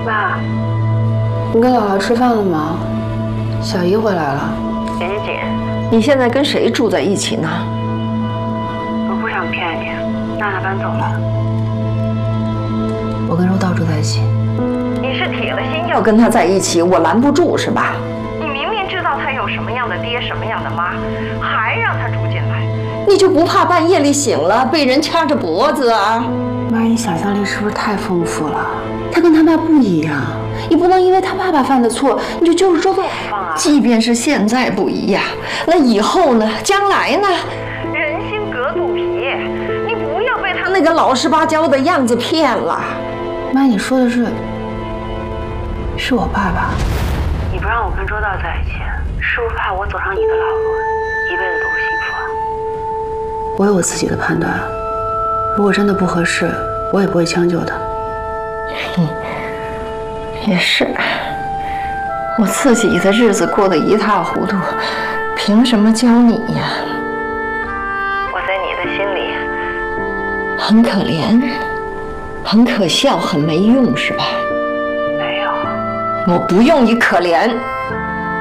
妈，你跟姥姥吃饭了吗？小姨回来了。 姐，你现在跟谁住在一起呢？ 我不想骗你，娜娜搬走了。我跟柔道住在一起。 你是铁了心要跟他在一起，我拦不住是吧？你明明知道他有什么样的爹，什么样的妈，还让他住进来，你就不怕半夜里醒了被人掐着脖子啊？ 妈，你想象力是不是太丰富了？他跟他爸不一样，你不能因为他爸爸犯的错，你就揪着周队放啊！ 即便是现在不一样，那以后呢？将来呢？人心隔肚皮，你不要被他那个老实巴交的样子骗了。 妈，你说的是我爸爸。你不让我跟周道在一起，是不是怕我走上你的老路，一辈子都不幸福？我有我自己的判断，如果真的不合适，我也不会将就的。 也是，我自己的日子过得一塌糊涂，凭什么教你呀？我在你的心里很可怜，很可笑，很没用，是吧？ 没有， 我不用你可怜。